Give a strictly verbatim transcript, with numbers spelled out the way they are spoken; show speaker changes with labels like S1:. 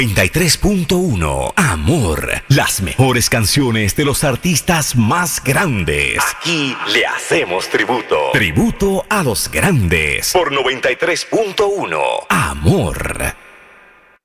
S1: noventa y tres punto uno. Amor. Las mejores canciones de los artistas más grandes. Aquí le hacemos tributo. Tributo a los grandes. Por noventa y tres punto uno. Amor.